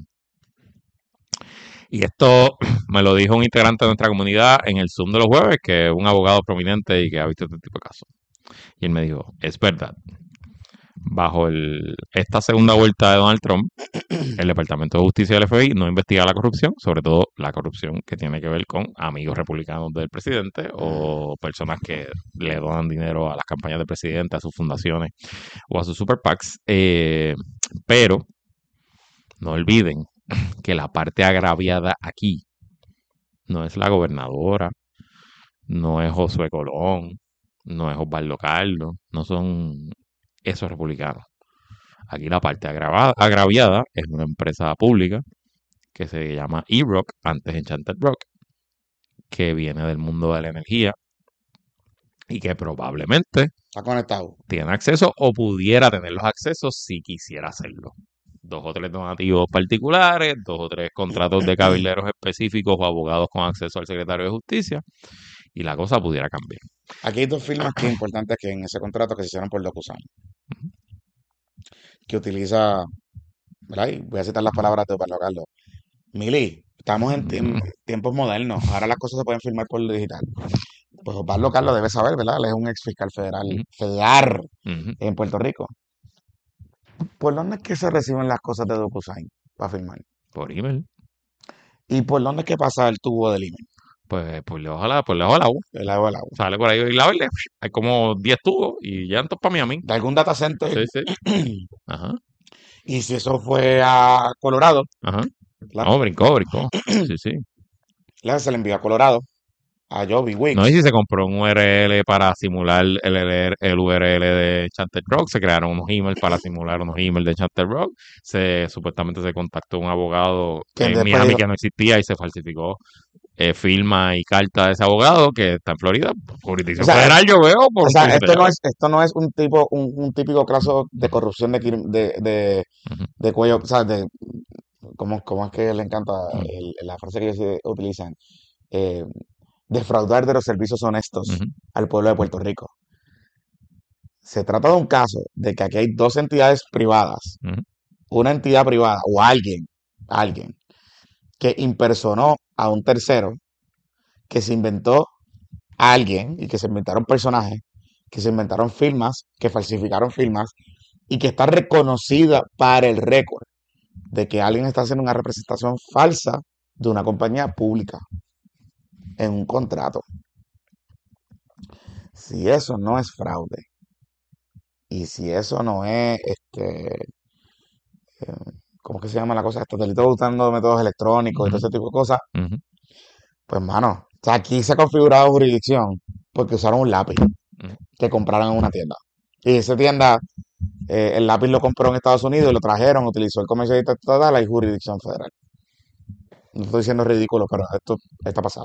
y esto me lo dijo un integrante de nuestra comunidad en el Zoom de los jueves, que es un abogado prominente y que ha visto este tipo de casos. Y él me dijo, es verdad, bajo el, esta segunda vuelta de Donald Trump, el Departamento de Justicia del F B I no investiga la corrupción, sobre todo la corrupción que tiene que ver con amigos republicanos del presidente o personas que le donan dinero a las campañas del presidente, a sus fundaciones o a sus super PACs. Eh, pero no olviden que la parte agraviada aquí no es la gobernadora, no es Josué Colón, no es Osvaldo Carlos, no son esos republicanos. Aquí la parte agravada, agraviada es una empresa pública que se llama E-Rock, antes Enchanted Rock, que viene del mundo de la energía y que probablemente Está conectado. tiene acceso o pudiera tener los accesos si quisiera hacerlo. Dos o tres donativos particulares, dos o tres contratos de cabilderos específicos o abogados con acceso al secretario de Justicia y la cosa pudiera cambiar. Aquí hay dos firmas que es importante que en ese contrato que se hicieron por DocuSign, que utiliza, ¿verdad? Y voy a citar las palabras de Pablo Carlos. Mili, estamos en tiemp- tiempos modernos, ahora las cosas se pueden firmar por lo digital. Pues Pablo Carlos debe saber, ¿verdad? Él es un ex fiscal federal, federal Ujú. en Puerto Rico. ¿Por dónde es que se reciben las cosas de DocuSign para firmar? Por email. ¿Y por dónde es que pasa el tubo del email? Pues por debajo de la, por debajo del agua. El agua del agua. Sale por ahí y la verde. Hay como diez tubos y ya entonces para Miami. De algún data center. Sí, sí. Ajá. Y si eso fue a Colorado, Ajá. la- No, brincó, brincó. Sí, sí. la- se le envió a Colorado, a Joby Wicks. No, y si se compró un U R L para simular el, el, el U R L de Enchanted Rock, se crearon unos emails para simular unos emails de Enchanted Rock, se supuestamente se contactó un abogado Que en después Miami dijo- que no existía y se falsificó eh, firma y carta de ese abogado que está en Florida. Jurisdicción O sea, federal yo veo por O un sea, poquito esto de no allá. es, esto no es un tipo, un, un típico caso de corrupción de, crim- de, de, Ujú. de cuello, o sea, de, ¿cómo, cómo es que le encanta Ujú. el- la frase que ellos eh, utilizan? Eh, defraudar de los servicios honestos Ujú. al pueblo de Puerto Rico. Se trata de un caso de que aquí hay dos entidades privadas, Ujú. una entidad privada o alguien, alguien que impersonó a un tercero, que se inventó a alguien y que se inventaron personajes, que se inventaron firmas, que falsificaron firmas y que está reconocida para el récord de que alguien está haciendo una representación falsa de una compañía pública en un contrato. Si eso no es fraude y si eso no es, este, eh, ¿cómo es que se llama la cosa? Este delito usando métodos electrónicos y todo Ujú. ese tipo de cosas, Ujú. pues mano, o sea, aquí se ha configurado jurisdicción porque usaron un lápiz Ujú. que que compraron en una tienda. Y esa tienda, eh, el lápiz lo compró en Estados Unidos y lo trajeron, utilizó el comercio estatal, hay jurisdicción federal. No estoy diciendo ridículo, pero esto está pasado.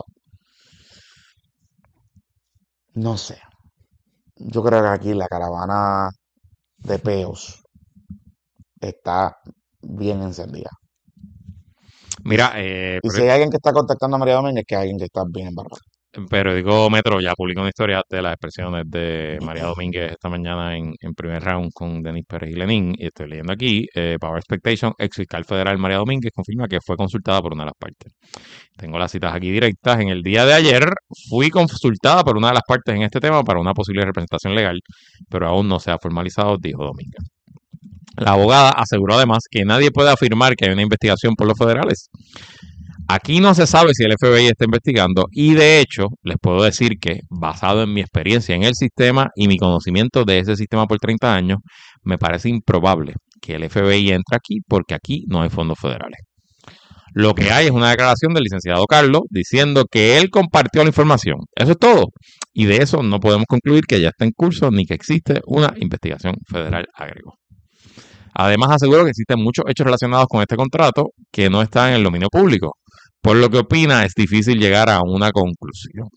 No sé. Yo creo que aquí la caravana de peos está bien encendida. Mira, eh, Y si hay alguien que está contactando a María Domínguez, que hay alguien que está bien embarrado. el periódico Metro ya publicó una historia de las expresiones de María Domínguez esta mañana en, en primer round con Denis Pérez y Lenín. Y estoy leyendo aquí, eh, Power Expectation, ex fiscal federal María Domínguez confirma que fue consultada por una de las partes. Tengo las citas aquí directas. En el día de ayer fui consultada por una de las partes en este tema para una posible representación legal, pero aún no se ha formalizado, dijo Domínguez. La abogada aseguró además que nadie puede afirmar que hay una investigación por los federales. Aquí no se sabe si el F B I está investigando y de hecho les puedo decir que basado en mi experiencia en el sistema y mi conocimiento de ese sistema por treinta años, me parece improbable que el F B I entre aquí porque aquí no hay fondos federales. Lo que hay es una declaración del licenciado Carlos diciendo que él compartió la información. Eso es todo. Y de eso no podemos concluir que ya está en curso ni que existe una investigación federal, agregó. Además aseguró que existen muchos hechos relacionados con este contrato que no están en el dominio público. Por lo que opina, es difícil llegar a una conclusión.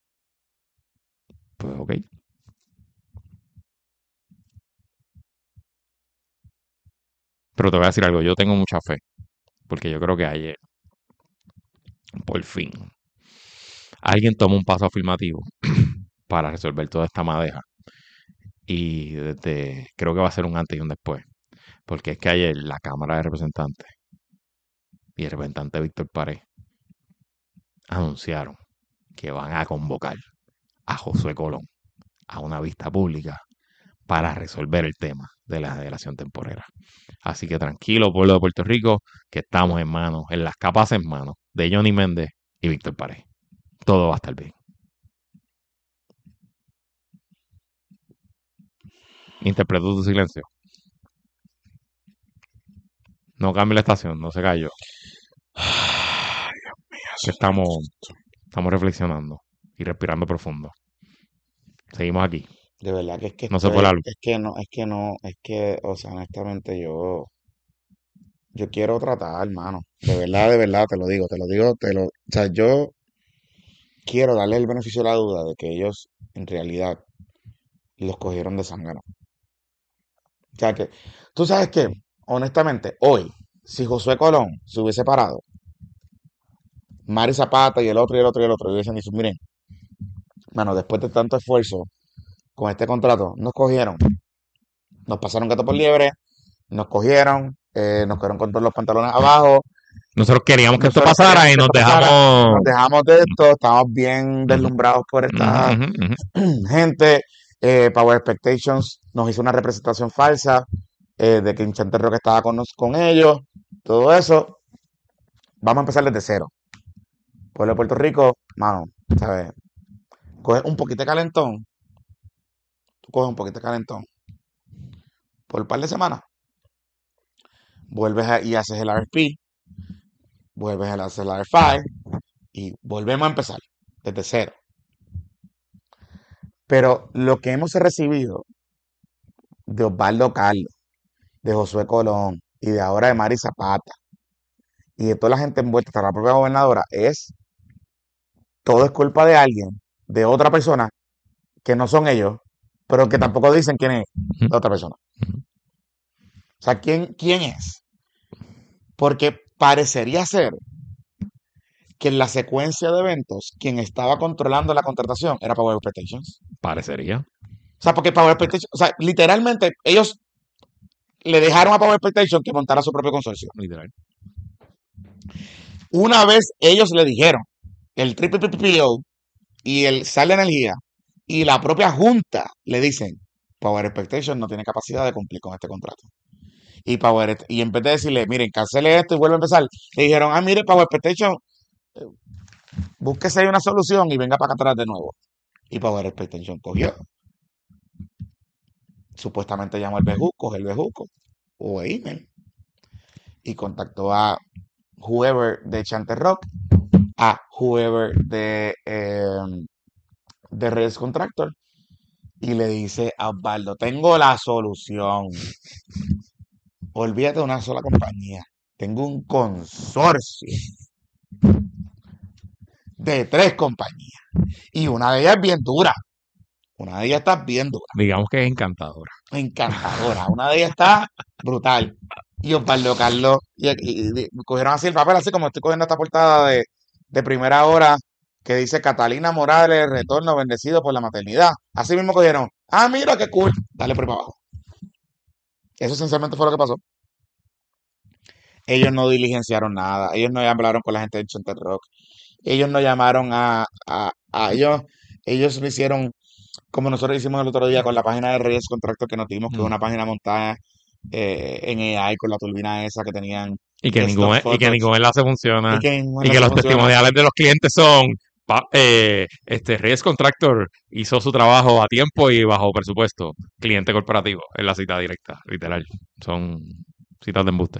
Pues ok. Pero te voy a decir algo, yo tengo mucha fe. Porque yo creo que ayer, por fin, alguien tomó un paso afirmativo para resolver toda esta madeja. Y desde, creo que va a ser un antes y un después. Porque es que ayer la Cámara de Representantes y el representante Víctor Pared anunciaron que van a convocar a Josué Colón a una vista pública para resolver el tema de la delegación temporera. Así que tranquilo, pueblo de Puerto Rico, que estamos en manos, en las capaces manos de Johnny Méndez y Víctor Pared. Todo va a estar bien. Interpretó tu silencio. No cambie la estación, no se cayó. Ay, Dios mío. Que estamos, estamos reflexionando y respirando profundo. Seguimos aquí. De verdad que es que No se estoy- fue la luz. es que no, es que no, es que, o sea, honestamente yo, yo quiero tratar, hermano. De verdad, de verdad, te lo digo, te lo digo, te lo, o sea, yo quiero darle el beneficio de la duda de que ellos, en realidad, los cogieron de zángano. O sea que, tú sabes que, honestamente, hoy, si Josué Colón se hubiese parado, Mari Zapata y el otro y el otro y el otro, y hubiesen dicho, miren, mano, después de tanto esfuerzo con este contrato, nos cogieron, nos pasaron gato por liebre, nos cogieron, eh, nos cogieron con todos los pantalones abajo. Nosotros queríamos que esto Nosotros pasara queríamos y que nos esto pasara, dejamos. nos dejamos de esto, estamos bien deslumbrados por esta Ujú, ujú, ujú. gente. eh, Power Expectations nos hizo una representación falsa eh, de que Enchante Rock estaba con, nos- con ellos, todo eso. Vamos a empezar desde cero. Pueblo de Puerto Rico, mano, ¿sabes? Coges un poquito de calentón, tú coges un poquito de calentón por un par de semanas, vuelves a- y haces el R F P, vuelves a hacer el R F I y volvemos a empezar desde cero. Pero lo que hemos recibido de Osvaldo Carlos, de Josué Colón y de ahora de Mari Zapata y de toda la gente envuelta, hasta la propia gobernadora, es todo es culpa de alguien, de otra persona, que no son ellos, pero que tampoco dicen quién es la otra persona. O sea, ¿quién, quién es? Porque parecería ser que en la secuencia de eventos, quien estaba controlando la contratación era Power Expectations. Parecería. O sea, porque Power Expectations, o sea, literalmente ellos le dejaron a Power Expectations que montara su propio consorcio. Literal. Una vez ellos le dijeron, el Triple P P O y el Sal de Energía y la propia Junta le dicen, Power Expectations no tiene capacidad de cumplir con este contrato. Y Power y en vez de decirle, miren, cancele esto y vuelve a empezar, le dijeron, ah, mire, Power Expectations, eh, búsquese ahí una solución y venga para acá atrás de nuevo. Y Power Expectations cogió. Supuestamente llamó al bejuco, el bejuco, o email, y contactó a whoever de Chante Rock, a whoever de, eh, de Reyes Contractor, y le dice a Osvaldo, tengo la solución. Olvídate de una sola compañía. Tengo un consorcio de tres compañías. Y una de ellas es bien dura. Una de ellas está bien dura. Digamos que es encantadora. Encantadora. Una de ellas está brutal. Y Osvaldo Carlos, y, y- y- y cogieron así el papel, así como estoy cogiendo esta portada de, de primera hora, que dice Catalina Morales, retorno bendecido por la maternidad. Así mismo cogieron, ah, mira qué cool, dale por ahí para abajo. Eso esencialmente fue lo que pasó. Ellos no diligenciaron nada, ellos no hablaron con la gente de Chontel Rock, ellos no llamaron a, a, a ellos, ellos lo hicieron como nosotros hicimos el otro día con la página de Reyes Contractor que nos dimos, que es Mm. una página montada eh, en A I con la turbina esa que tenían Y que, stock ningún, y que photos, ningún enlace funciona. y que ningún Y que enlace los funciona. testimoniales de los clientes son pa- eh, este Reyes Contractor hizo su trabajo a tiempo y bajo presupuesto. Cliente corporativo, es la cita directa, literal. Son citas de embuste.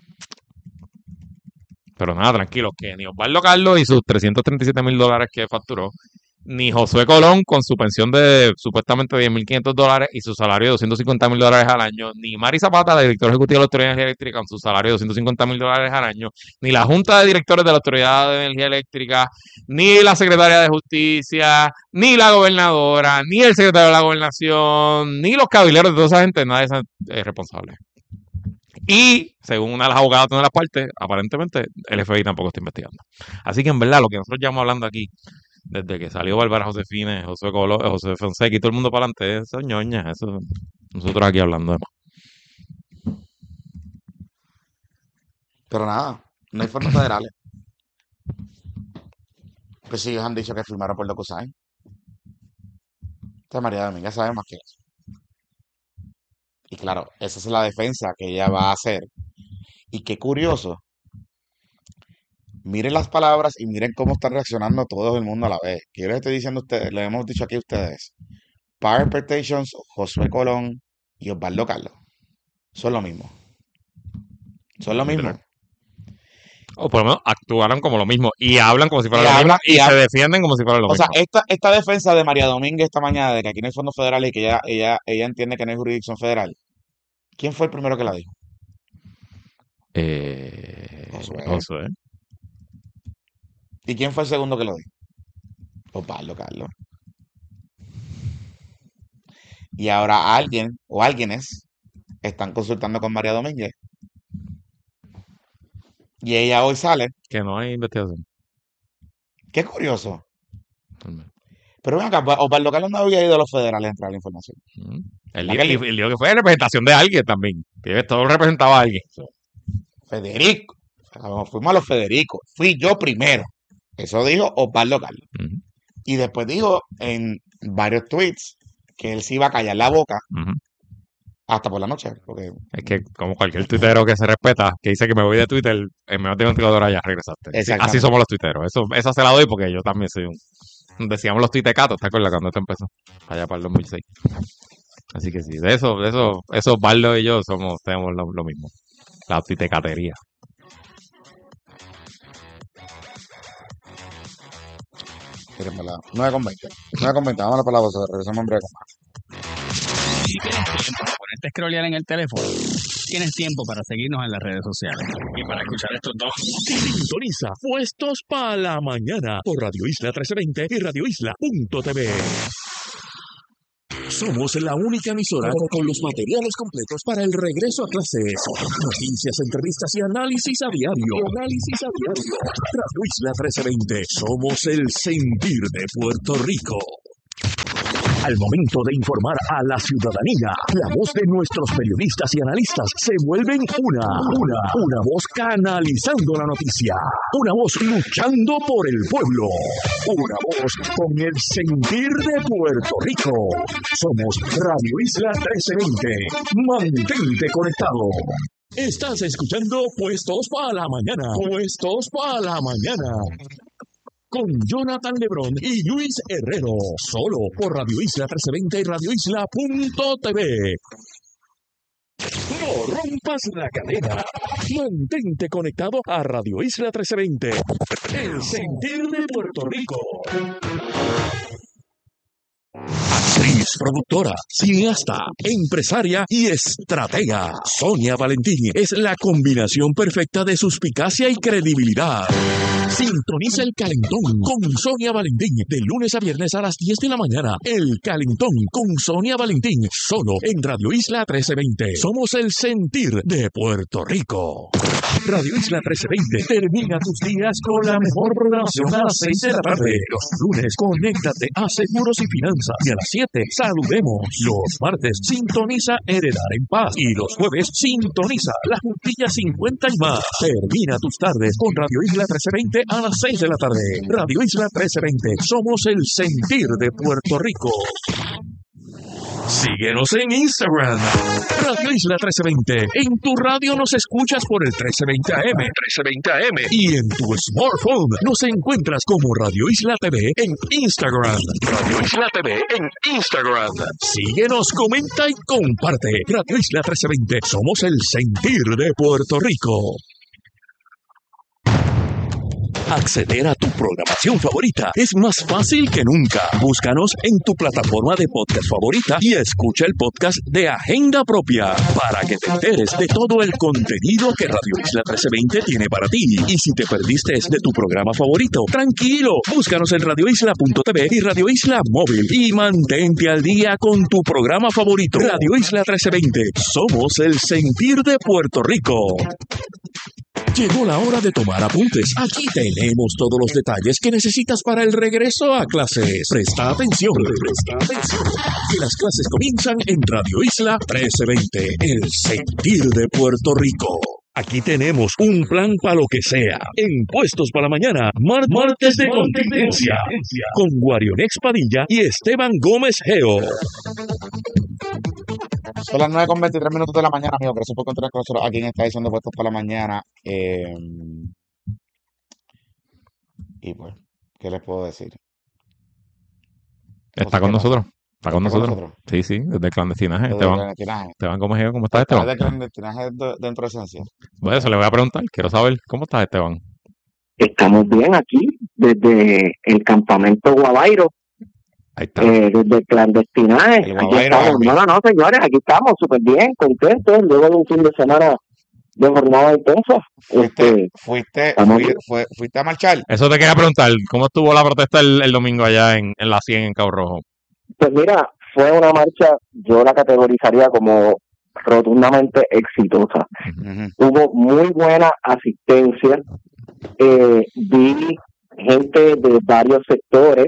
Pero nada, tranquilo, que ni Osvaldo Carlos y sus trescientos treinta y siete mil dólares que facturó, ni Josué Colón con su pensión de supuestamente diez mil quinientos dólares y su salario de doscientos cincuenta mil dólares al año, ni Mari Zapata, la directora ejecutiva de la Autoridad de Energía Eléctrica, con su salario de doscientos cincuenta mil dólares al año, ni la Junta de Directores de la Autoridad de Energía Eléctrica, ni la Secretaria de Justicia, ni la gobernadora, ni el secretario de la Gobernación, ni los cabileros de toda esa gente, nadie es responsable. Y, según una de las abogadas de una de las partes, aparentemente el F B I tampoco está investigando. Así que, en verdad, lo que nosotros llevamos hablando aquí, desde que salió Bárbara Josefines, José Colón, José Fonseca y todo el mundo para adelante, eso es ñoña, eso, nosotros aquí hablando de más. Pero nada, no hay fondos federales. Pues sí, ellos han dicho que firmaron por DocuSign. Esta María Dominga sabe más que eso. Y claro, esa es la defensa que ella va a hacer. Y qué curioso. Miren las palabras y miren cómo está reaccionando todo el mundo a la vez. Que yo les estoy diciendo a ustedes, les hemos dicho aquí a ustedes. Power Protections, Josué Colón y Osvaldo Carlos. Son lo mismo. Son lo mismo. O por lo menos actuaron como lo mismo y hablan como si fuera Y lo mismo hablan- y, y se hablan- defienden como si fuera lo O sea, mismo. esta, esta defensa de María Domínguez esta mañana de que aquí no hay fondos federales y que ella, ella, ella entiende que no hay jurisdicción federal. ¿Quién fue el primero que la dijo? Eh, Josué. Josué. ¿Y quién fue el segundo que lo dijo? Osvaldo Carlos. Y ahora alguien o alguienes están consultando con María Domínguez. Y ella hoy sale. Que no hay investigación. Qué curioso. Pero ven acá, Osvaldo Carlos no había ido a los federales a entrar la información. Mm. El, ¿Verdad día, que y el día que fue en representación de alguien también. Que todo representaba a alguien. Federico. Fuimos a los Federicos. Fui yo primero. Eso dijo Osvaldo Carlos. Ujú, Y después dijo en varios tweets que él se iba a callar la boca ujú. hasta por la noche. Porque Es que como cualquier tuitero que se respeta, que dice que me voy de Twitter, en menos de veinticuatro horas ya regresaste. Sí, Exactamente. así somos los tuiteros. Eso, esa se la doy porque yo también soy un... Decíamos los tuitecatos, ¿te acuerdas cuando esto empezó? Allá para el dos mil seis. Así que sí, de eso, de eso, eso Barlo y yo somos, tenemos lo, lo mismo. La tuitecatería. Miren, ¿verdad? nueve con veinte. nueve con veinte. Vamos a la palabra. Regresamos en breve con más. Si tienes tiempo para ponerte a scrollear en el teléfono, tienes tiempo para seguirnos en las redes sociales. Y para escuchar estos dos. Sintoniza Puestos para la Mañana por Radio Isla trece veinte y radio isla punto t v. Somos la única emisora con los materiales completos para el regreso a clases. Noticias, entrevistas y análisis a diario. Análisis a diario. Radio Isla trece veinte. Somos el sentir de Puerto Rico. Al momento de informar a la ciudadanía, la voz de nuestros periodistas y analistas se vuelven una, una, una voz canalizando la noticia, una voz luchando por el pueblo, una voz con el sentir de Puerto Rico. Somos Radio Isla trece veinte. Mantente conectado. Estás escuchando Puestos para la Mañana. Puestos para la Mañana. Con Jonathan Lebrón y Luis Herrero, solo por Radio Isla trece veinte y radio isla punto t v. No rompas la cadena. Mantente conectado a Radio Isla trece veinte. El sentir de Puerto Rico. Actriz, productora, cineasta, empresaria y estratega. Sonia Valentín es la combinación perfecta de suspicacia y credibilidad. Sintoniza El Calentón con Sonia Valentín de lunes a viernes a las diez de la mañana. El Calentón con Sonia Valentín, solo en Radio Isla trece veinte. Somos el sentir de Puerto Rico. Radio Isla trece veinte termina tus días con la mejor programación a las seis de la tarde. Los lunes, conéctate a Seguros y Finanzas. Y a las siete, saludemos. Los martes, sintoniza Heredar en Paz. Y los jueves, sintoniza La Juntilla cincuenta y más. Termina tus tardes con Radio Isla trece veinte a las seis de la tarde. Radio Isla trece veinte, somos el sentir de Puerto Rico. Síguenos en Instagram, Radio Isla trece veinte. En tu radio nos escuchas por el trece veinte A M, trece veinte A M. Y en tu smartphone nos encuentras como Radio Isla T V en Instagram. Radio Isla T V en Instagram. Síguenos, comenta y comparte. Radio Isla trece veinte, somos el sentir de Puerto Rico. Acceder a tu programación favorita es más fácil que nunca. Búscanos en tu plataforma de podcast favorita y escucha el podcast de Agenda Propia para que te enteres de todo el contenido que Radio Isla trece veinte tiene para ti. Y si te perdiste de tu programa favorito, tranquilo, búscanos en radio isla punto t v y Radio Isla Móvil y mantente al día con tu programa favorito. Radio Isla trece veinte, somos el sentir de Puerto Rico. Llegó la hora de tomar apuntes. Aquí tenemos todos los detalles que necesitas para el regreso a clases. Presta atención, presta atención. Que las clases comienzan en Radio Isla trece veinte, el sentir de Puerto Rico. Aquí tenemos un plan para lo que sea. En Puestos para la Mañana, Mar martes de contingencia, con Guarionex Padilla y Esteban Gómez Geo. Son las nueve con veintitrés minutos de la mañana, amigo. Gracias por contar con nosotros aquí en esta edición de Puestos para la Mañana. Eh, y pues, ¿qué les puedo decir? Está con nosotros. Está con ¿Está con nosotros. nosotros? Sí, sí, desde el clandestinaje. Desde el Esteban, clandestinaje. Esteban Gómez Geo, ¿cómo estás, Está Esteban? de clandestinaje de- dentro de esencia. Bueno, eso le voy a preguntar. Quiero saber, ¿cómo estás, Esteban? Estamos bien aquí, desde el campamento Guavairo, Ahí está. eh, desde el clandestinaje. El Aquí Guavairo estamos. Army. No, no, no, señores, aquí estamos súper bien, contentos, luego de un fin de semana de jornada intensa. Fuiste, Este, fuiste, estamos fui- bien. fue- fuiste a marchar. Eso te quería preguntar. ¿Cómo estuvo la protesta el, el domingo allá en, en la cien en Cabo Rojo? Pues mira, fue una marcha, yo la categorizaría como rotundamente exitosa. Ujú. Hubo muy buena asistencia, eh, vi gente de varios sectores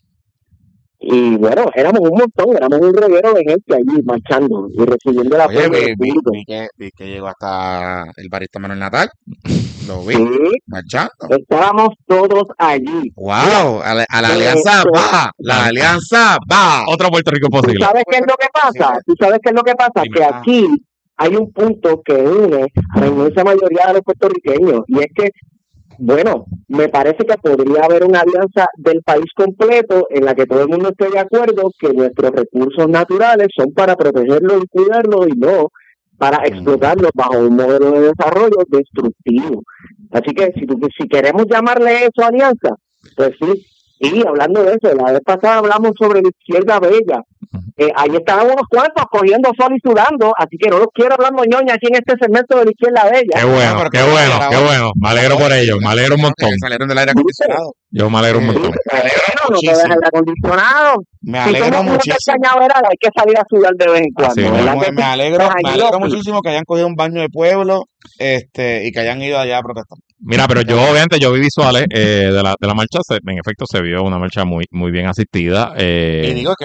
y bueno, éramos un montón, éramos un reguero de gente allí marchando y recibiendo el Oye, apoyo vi, del vi, público. vi que, vi que llegó hasta el barista Manuel Natal. Lo vi, Sí, marchando. estábamos todos allí. ¡Wow! A la, a la Eh, alianza eh, va. La alianza va. Otro Puerto Rico ¿Tú posible. sabes qué es lo que pasa? ¿Tú sabes qué es lo que pasa? Dime. Que aquí hay un punto que une a la inmensa mayoría de los puertorriqueños y es que, bueno, me parece que podría haber una alianza del país completo en la que todo el mundo esté de acuerdo que nuestros recursos naturales son para protegerlos y cuidarlos y no para explotarlos bajo un modelo de desarrollo destructivo. Así que si, tú- si queremos llamarle eso alianza, pues sí. Y hablando de eso, la vez pasada hablamos sobre la izquierda bella. Eh, ahí estaban unos cuantos cogiendo sol y sudando, así que no los quiero hablar ñoña aquí en este segmento de la izquierda bella. Qué bueno, pero qué que bueno, era qué ahora. bueno. Me alegro por ellos, me alegro un montón. Que salieron del aire acondicionado. Yo me alegro un Eh, montón. Me alegro Bueno, no te muchísimo. dejes el acondicionado. Me Si alegro somos unos muchísimo. cañaveral, hay que salir a sudar de vez en cuando, Así ¿verdad mismo. que Me, sí? me alegro, Pues me allí alegro lo- muchísimo que hayan cogido un baño de pueblo este, y que hayan ido allá a protestar. Mira, pero yo obviamente yo vi visuales eh, de la de la marcha, se- en efecto se vio una marcha muy muy bien asistida. eh, Y digo que